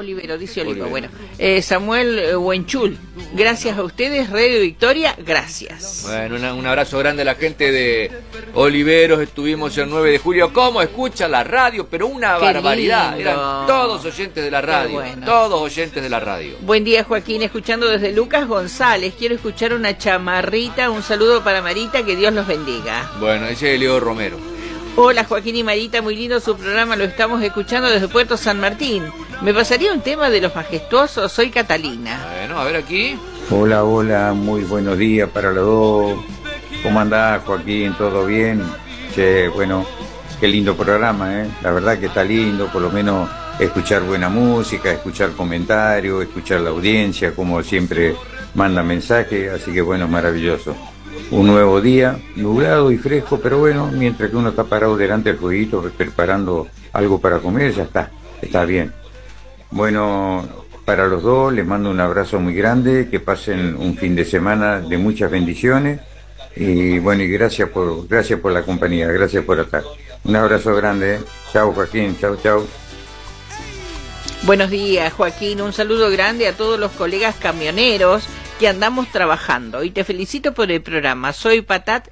Olivero, dice Olivo. Bueno, Samuel Huenchul, gracias a ustedes, Radio Victoria, gracias. Bueno, un abrazo grande a la gente de Oliveros. Estuvimos el 9 de julio. ¿Cómo escucha la radio? Pero una Qué barbaridad. lindo. Eran todos oyentes de la radio. Bueno. Todos oyentes de la radio. Buen día, Joaquín, escuchando desde Lucas González. Quiero escuchar una chamarrita, un saludo para Marita, que Dios los bendiga. Bueno, ese es Leo Romero. Hola, Joaquín y Marita, muy lindo su programa, lo estamos escuchando desde Puerto San Martín. ¿Me pasaría un tema de los majestuosos? Soy Catalina. Bueno, a ver aquí. Hola, muy buenos días para los dos. ¿Cómo andás, Joaquín? ¿Todo bien? Che, bueno, qué lindo programa, ¿eh? La verdad que está lindo, por lo menos escuchar buena música, escuchar comentarios, escuchar la audiencia, como siempre manda mensaje, así que bueno, maravilloso. Un nuevo día, nublado y fresco, pero bueno, mientras que uno está parado delante del fueguito preparando algo para comer, ya está bien. Bueno, para los dos les mando un abrazo muy grande, que pasen un fin de semana de muchas bendiciones y bueno, y gracias por la compañía, gracias por estar. Un abrazo grande, chao Joaquín, chao. Buenos días, Joaquín, un saludo grande a todos los colegas camioneros que andamos trabajando y te felicito por el programa. Soy Patat